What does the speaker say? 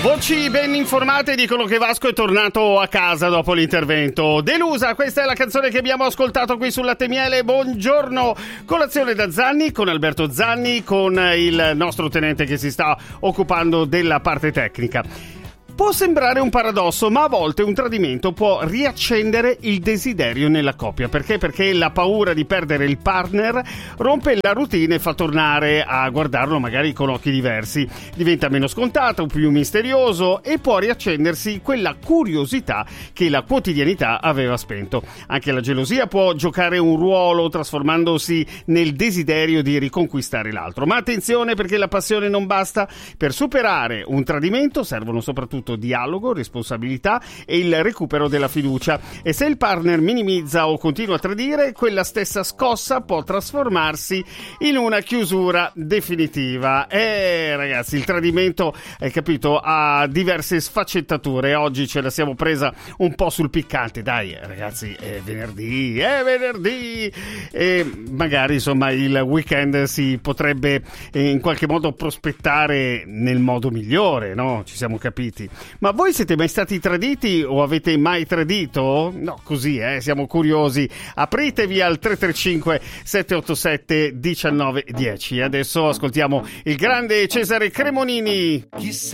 Voci ben informate dicono che Vasco è tornato a casa dopo l'intervento. Delusa, questa è la canzone che abbiamo ascoltato qui sul Latte Miele. Buongiorno, colazione da Zanni, con Alberto Zanni, con il nostro tenente che si sta occupando della parte tecnica. Può sembrare un paradosso, ma a volte un tradimento può riaccendere il desiderio nella coppia. Perché? Perché la paura di perdere il partner rompe la routine e fa tornare a guardarlo magari con occhi diversi. Diventa meno scontato, più misterioso e può riaccendersi quella curiosità che la quotidianità aveva spento. Anche la gelosia può giocare un ruolo, trasformandosi nel desiderio di riconquistare l'altro. Ma attenzione, perché la passione non basta. Per superare un tradimento servono soprattutto dialogo, responsabilità e il recupero della fiducia. E se il partner minimizza o continua a tradire, quella stessa scossa può trasformarsi in una chiusura definitiva. Ragazzi, il tradimento, hai capito, ha diverse sfaccettature. Oggi ce la siamo presa un po' sul piccante. Dai, ragazzi, è venerdì e magari insomma il weekend si potrebbe in qualche modo prospettare nel modo migliore, no? Ci siamo capiti. Ma voi siete mai stati traditi o avete mai tradito? No, così, siamo curiosi. Apritevi al 335 787 1910. Adesso ascoltiamo il grande Cesare Cremonini.